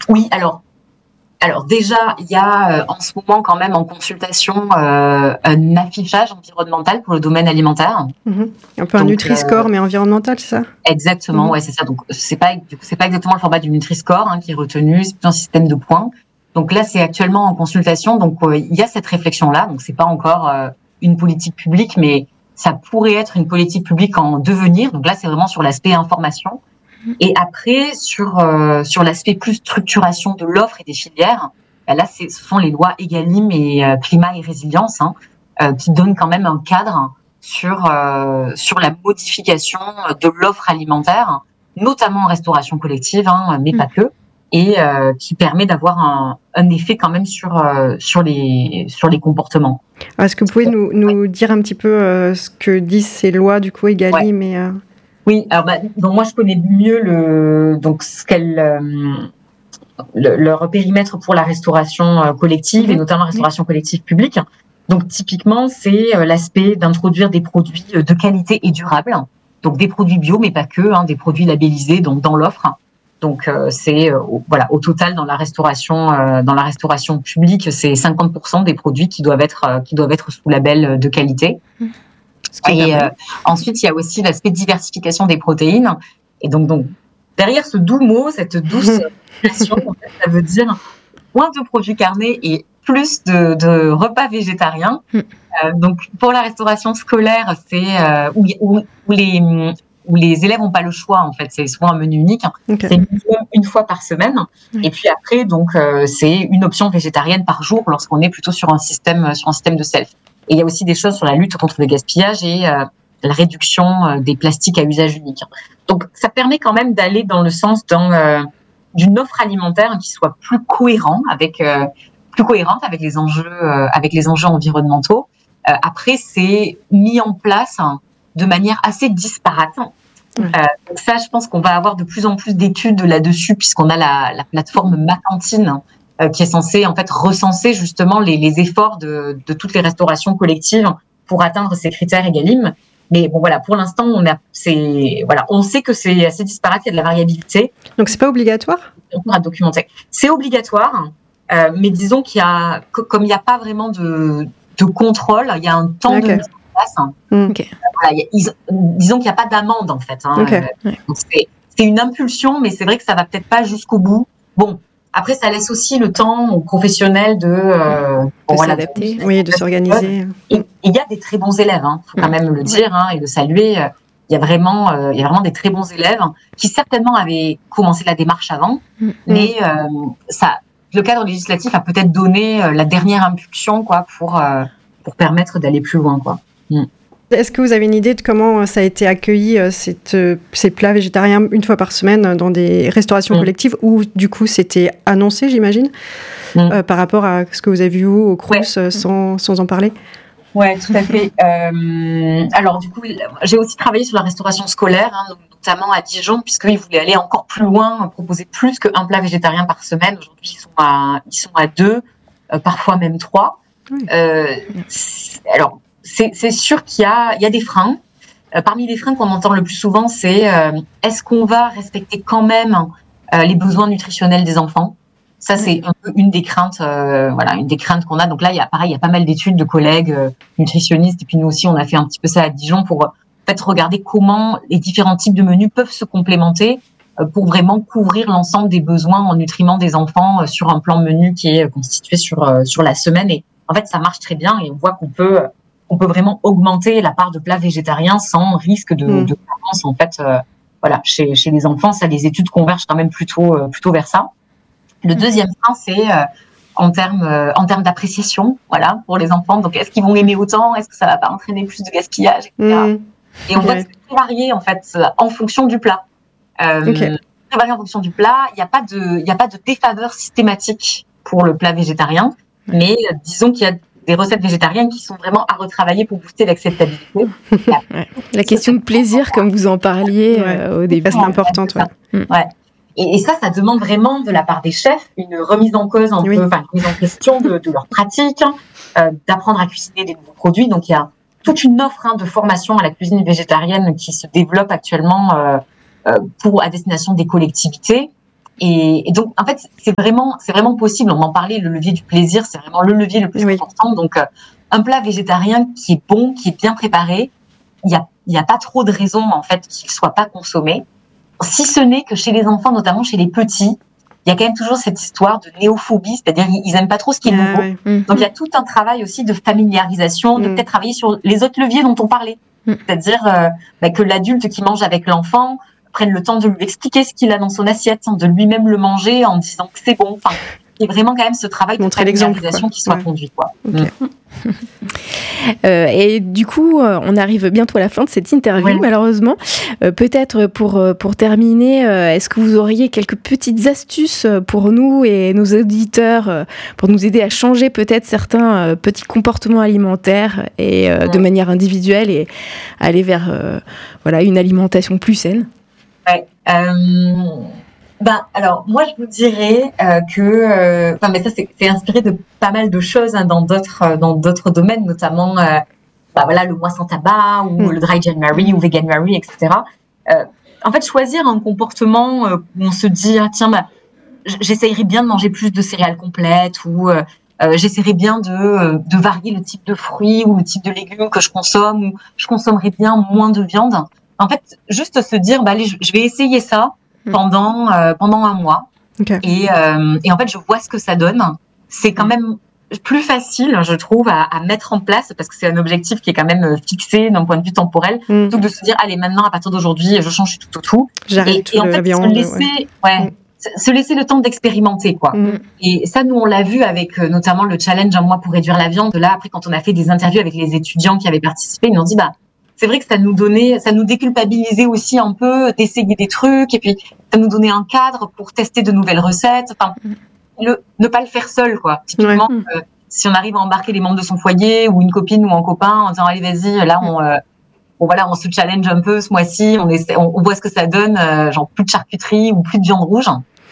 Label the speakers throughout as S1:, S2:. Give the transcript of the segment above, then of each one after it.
S1: Oui, alors déjà, il y a en ce moment quand même en consultation un affichage environnemental pour le domaine alimentaire.
S2: Un peu un Nutri-Score, mais environnemental, c'est ça?
S1: Exactement, ouais, c'est ça. Donc c'est pas exactement le format du Nutri-Score qui est retenu, c'est plutôt un système de points. Donc là, c'est actuellement en consultation. Donc il y a cette réflexion-là. Donc c'est pas encore une politique publique, mais ça pourrait être une politique publique en devenir. Donc là, c'est vraiment sur l'aspect information. Et après, sur l'aspect plus structuration de l'offre et des filières, là, ce sont les lois Egalim et climat et résilience qui donnent quand même un cadre sur la modification de l'offre alimentaire, notamment en restauration collective, mais pas que, et qui permet d'avoir un effet quand même sur les comportements.
S2: Est-ce que vous pouvez nous dire un petit peu ce que disent ces lois du coup Egalim et
S1: Oui, alors donc moi je connais mieux leur périmètre pour la restauration collective et notamment la restauration collective publique. Donc typiquement, c'est l'aspect d'introduire des produits de qualité et durable. Donc des produits bio, mais pas que, des produits labellisés donc dans l'offre. Donc c'est au total dans la restauration publique, c'est 50% des produits qui doivent être sous label de qualité. Et ensuite, il y a aussi l'aspect diversification des protéines. Et donc derrière ce doux mot, cette douce expression, ça veut dire moins de produits carnés et plus de repas végétariens. Donc pour la restauration scolaire, c'est où les élèves n'ont pas le choix, en fait. C'est souvent un menu unique. Okay. C'est une fois par semaine. Et puis après, donc c'est une option végétarienne par jour lorsqu'on est plutôt sur un système de self. Et il y a aussi des choses sur la lutte contre le gaspillage et la réduction des plastiques à usage unique. Donc, ça permet quand même d'aller dans le sens d'une offre alimentaire qui soit plus cohérente avec les enjeux environnementaux. Après, c'est mis en place de manière assez disparate. Donc ça, je pense qu'on va avoir de plus en plus d'études là-dessus, puisqu'on a la plateforme Ma Cantine, qui est censée en fait recenser justement les efforts de toutes les restaurations collectives pour atteindre ces critères Egalim. Mais bon voilà, pour l'instant on sait que c'est assez disparate, il y a de la variabilité.
S2: Donc c'est pas obligatoire ?
S1: On pourra documenter. C'est obligatoire, mais disons comme il n'y a pas vraiment de contrôle, il y a un temps de mise en place. Voilà, disons qu'il n'y a pas d'amende en fait. Donc c'est une impulsion, mais c'est vrai que ça va peut-être pas jusqu'au bout. Bon. Après, ça laisse aussi le temps aux professionnels de
S2: s'adapter, de s'organiser.
S1: Et il y a des très bons élèves, faut quand même le dire et le saluer. Il y a vraiment des très bons élèves qui certainement avaient commencé la démarche avant, mais le cadre législatif a peut-être donné la dernière impulsion pour permettre d'aller plus loin,
S2: Est-ce que vous avez une idée de comment ça a été accueilli, ces plats végétariens une fois par semaine dans des restaurations collectives où, du coup, c'était annoncé, j'imagine, par rapport à ce que vous avez vu, vous, au Crous, sans en parler ?
S1: Oui, tout à fait. Alors, du coup, j'ai aussi travaillé sur la restauration scolaire, notamment à Dijon, puisqu'ils voulaient aller encore plus loin, proposer plus qu'un plat végétarien par semaine. Aujourd'hui, ils sont à 2, parfois même 3. Alors, c'est sûr qu'il y a des freins. Parmi les freins qu'on entend le plus souvent, c'est est-ce qu'on va respecter quand même les besoins nutritionnels des enfants ? Ça, c'est un peu une des craintes qu'on a. Donc là, il y a pas mal d'études de collègues nutritionnistes. Et puis nous aussi, on a fait un petit peu ça à Dijon pour regarder comment les différents types de menus peuvent se complémenter pour vraiment couvrir l'ensemble des besoins en nutriments des enfants sur un plan menu qui est constitué sur la semaine. Et en fait, ça marche très bien et on voit qu'on peut vraiment augmenter la part de plats végétariens sans risque de carence. En fait, chez les enfants, ça, les études convergent quand même plutôt vers ça. Le deuxième frein, c'est en termes d'appréciation, pour les enfants. Donc, est-ce qu'ils vont aimer autant ? Est-ce que ça va pas entraîner plus de gaspillage, etc. Et on voit que c'est très varié, en fait, en fonction du plat. Très varié en fonction du plat. Il n'y a pas de défaveur systématique pour le plat végétarien. Mais disons qu'il y a des recettes végétariennes qui sont vraiment à retravailler pour booster l'acceptabilité.
S3: La question de plaisir, comme vous en parliez au début.
S2: C'est importante.
S1: Et ça demande vraiment de la part des chefs une remise en cause, une remise en question de leur pratique, d'apprendre à cuisiner des nouveaux produits. Donc il y a toute une offre de formation à la cuisine végétarienne qui se développe actuellement à destination des collectivités. Et donc, en fait, c'est vraiment possible. On en parlait, le levier du plaisir, c'est vraiment le levier le plus important. Donc, un plat végétarien qui est bon, qui est bien préparé, il y a pas trop de raisons, en fait, qu'il soit pas consommé. Si ce n'est que chez les enfants, notamment chez les petits, il y a quand même toujours cette histoire de néophobie, c'est-à-dire ils aiment pas trop ce qui est nouveau. Donc, il y a tout un travail aussi de familiarisation, de peut-être travailler sur les autres leviers dont on parlait. C'est-à-dire que l'adulte qui mange avec l'enfant prenne le temps de lui expliquer ce qu'il a dans son assiette, de lui-même le manger en disant que c'est bon. Enfin, il y a vraiment quand même ce travail de familiarisation qui soit conduit. Okay.
S3: Et du coup, on arrive bientôt à la fin de cette interview, malheureusement. Peut-être pour terminer, est-ce que vous auriez quelques petites astuces pour nous et nos auditeurs pour nous aider à changer peut-être certains petits comportements alimentaires et de manière individuelle et aller vers une alimentation plus saine?
S1: Alors moi je vous dirais mais ça c'est inspiré de pas mal de choses dans d'autres domaines, notamment le mois sans tabac ou le dry January ou Veganuary, etc. En fait, choisir un comportement où on se dit j'essayerais bien de manger plus de céréales complètes ou j'essaierais bien de varier le type de fruits ou le type de légumes que je consomme, ou je consommerais bien moins de viande. En fait, juste se dire allez, je vais essayer ça pendant un mois. Okay. Et en fait, je vois ce que ça donne. C'est quand même plus facile, je trouve, à mettre en place, parce que c'est un objectif qui est quand même fixé d'un point de vue temporel, plutôt que de se dire, allez, maintenant, à partir d'aujourd'hui, je change tout.
S2: J'arrête
S1: et en fait, se laisser le temps d'expérimenter, quoi. Et ça, nous, on l'a vu avec notamment le challenge Un mois pour réduire la viande. Là, après, quand on a fait des interviews avec les étudiants qui avaient participé, ils nous ont dit, c'est vrai que ça nous déculpabilisait aussi un peu d'essayer des trucs, et puis ça nous donnait un cadre pour tester de nouvelles recettes. Enfin, ne pas le faire seul, quoi. Typiquement, si on arrive à embarquer les membres de son foyer ou une copine ou un copain en disant allez vas-y, là on se challenge un peu ce mois-ci, on voit ce que ça donne, genre plus de charcuterie ou plus de viande rouge.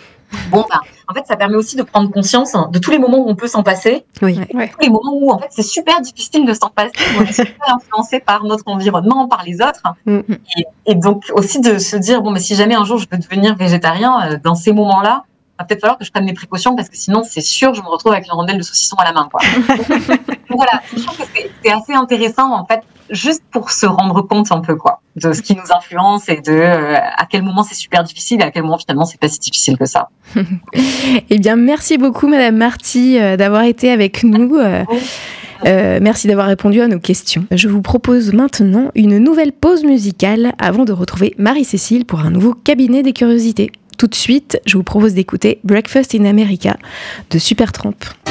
S1: En fait, ça permet aussi de prendre conscience de tous les moments où on peut s'en passer, tous les moments où en fait c'est super difficile de s'en passer, où on est super influencé par notre environnement, par les autres, et donc aussi de se dire mais si jamais un jour je veux devenir végétarien, dans ces moments-là, il va peut-être falloir que je prenne mes précautions parce que sinon c'est sûr je me retrouve avec une rondelle de saucisson à la main, quoi. Donc voilà, je trouve que c'est assez intéressant en fait, juste pour se rendre compte un peu de ce qui nous influence et de à quel moment c'est super difficile et à quel moment finalement c'est pas si difficile que ça.
S3: Eh bien, merci beaucoup Madame Marty d'avoir été avec nous. Merci d'avoir répondu à nos questions. Je vous propose maintenant une nouvelle pause musicale avant de retrouver Marie-Cécile pour un nouveau cabinet des curiosités. Tout de suite, je vous propose d'écouter Breakfast in America de Supertramp.